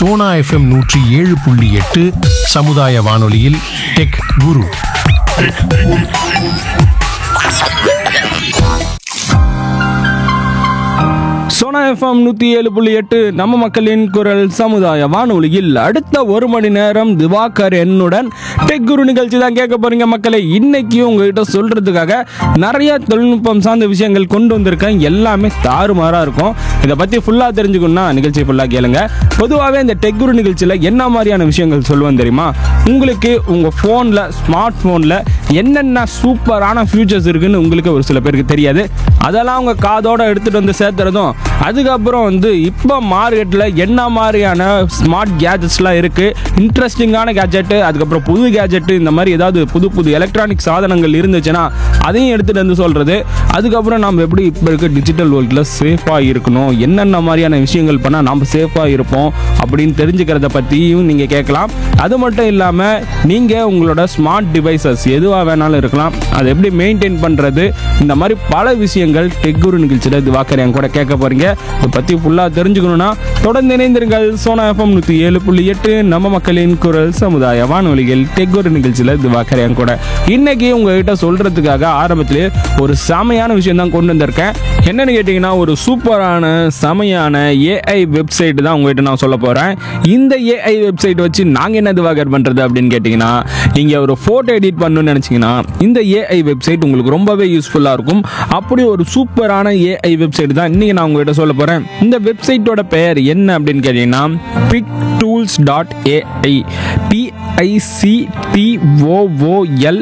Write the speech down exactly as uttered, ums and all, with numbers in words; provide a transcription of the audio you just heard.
Sona FM நூற்றி ஏழு புள்ளி எட்டு சமுதாய வானொலியில் டெக் குரு. சோனா எஃப்எம் நூற்றி ஏழு புள்ளி எட்டு நம்ம மக்களின் குரல் சமுதாய வானொலியில் அடுத்த ஒரு மணி நேரம் திவாகர் என்னுடன் டெக் குரு நிகழ்ச்சி தான் கேட்க போறீங்க மக்களை. இன்னைக்கு உங்ககிட்ட சொல்றதுக்காக நிறைய தொழில்நுட்பம் சார்ந்த விஷயங்கள் கொண்டு வந்திருக்கேன். எல்லாமே தாறுமாறா இருக்கும். இதை பத்தி ஃபுல்லா தெரிஞ்சுக்கணும்னா நிகழ்ச்சி ஃபுல்லா கேளுங்க. பொதுவாகவே இந்த டெக் குரு நிகழ்ச்சியில் என்ன மாதிரியான விஷயங்கள் சொல்லுவேன் தெரியுமா? உங்களுக்கு உங்க போன்ல ஸ்மார்ட் போன்ல என்னென்ன சூப்பரான ஃபியூச்சர்ஸ் இருக்குன்னு உங்களுக்கு ஒரு சில பேருக்கு தெரியாது. அதெல்லாம் உங்க காதோட எடுத்துட்டு வந்து சேர்த்துறதும், அதுக்கப்புறம் வந்து இப்போ மார்க்கெட்டில் என்ன மாதிரியான ஸ்மார்ட் கேஜெட்ஸ்லாம் இருக்குது, இன்ட்ரெஸ்டிங்கான கேஜெட்டு, அதுக்கப்புறம் புது கேஜெட்டு, இந்த மாதிரி ஏதாவது புது புது எலக்ட்ரானிக் சாதனங்கள் இருந்துச்சுன்னா அதையும் எடுத்துகிட்டு வந்து சொல்கிறது. அதுக்கப்புறம் நம்ம எப்படி இப்போ இருக்க டிஜிட்டல் வேர்ல்டில் சேஃபாக இருக்கணும், என்னென்ன மாதிரியான விஷயங்கள் பண்ணால் நம்ம சேஃபாக இருப்போம் அப்படின்னு தெரிஞ்சுக்கிறத பற்றியும் நீங்கள் கேட்கலாம். அது மட்டும் இல்லாமல் நீங்கள் உங்களோட ஸ்மார்ட் டிவைசஸ் எதுவாக வேணாலும் இருக்கலாம், அதை எப்படி மெயின்டைன் பண்ணுறது, இந்த மாதிரி பல விஷயங்கள் டெக் குரு நிகழ்ச்சியில் திவாகர் என் கூட கேட்க போறீங்க. இதை பற்றி ஃபுல்லாக தெரிஞ்சுக்கணும்னா தொடர்ந்து இணைந்திருங்கள். சோனா எஃப்எம் நூற்றி ஏழு புள்ளி எட்டு நம்ம மக்களின் குரல் சமுதாய வானொலிகள் டெக் குரு நிகழ்ச்சியில் திவாகர் என் கூட. இன்னைக்கு உங்ககிட்ட சொல்றதுக்காக ஆரம்பத்திலே ஒரு செமையான விஷயம் தான் கொண்டு வந்திருக்கேன். என்னன்னு கேட்டிங்கன்னா, ஒரு சூப்பரான செமையான ஏஐ வெப்சைட் தான் உங்ககிட்ட நான் சொல்ல போகிறேன். இந்த ஏஐ வெப்சைட் வச்சு நாங்கள் என்ன திவாகர் பண்ணுறது அப்படின்னு கேட்டிங்கன்னா, நீங்கள் ஒரு ஃபோட்டோ எடிட் பண்ணணும்னு நினச்சிங்கன்னா இந்த ஏஐ வெப்சைட் உங்களுக்கு ரொம்பவே யூஸ்ஃபுல்லாக இருக்கும். அப்படி ஒரு சூப்பரான ஏஐ வெப்சைட் தான் இன்னைக்கு நான் உங்ககிட்ட சொல்ல போகிறேன். இந்த வெப்சைட்டோட பெயர் என்ன அப்படின்னு கேட்டிங்கன்னா, பிக் டூல்ஸ் டாட் ஏஐ. பிஐசிடிஓஓஎல்